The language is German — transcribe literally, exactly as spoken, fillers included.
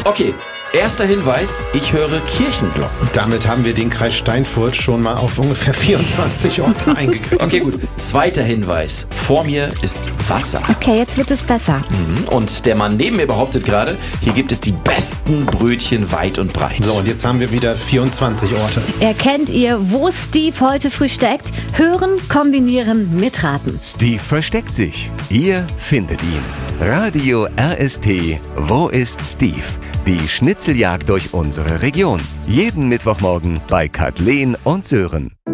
Okay, erster Hinweis, ich höre Kirchenglocken. Damit haben wir den Kreis Steinfurt schon mal auf ungefähr vierundzwanzig Orte eingegrenzt. Okay, gut. Zweiter Hinweis, vor mir ist Wasser. Okay, jetzt wird es besser. Mhm. Und der Mann neben mir behauptet gerade, hier gibt es die besten Brötchen weit und breit. So, und jetzt haben wir wieder vierundzwanzig Orte. Erkennt ihr, wo Steve heute früh steckt? Hören, kombinieren, mitraten. Steve versteckt sich. Ihr findet ihn. Radio R S T. Wo ist Steve? Die Schnitzeljagd durch unsere Region. Jeden Mittwochmorgen bei Kathleen und Sören.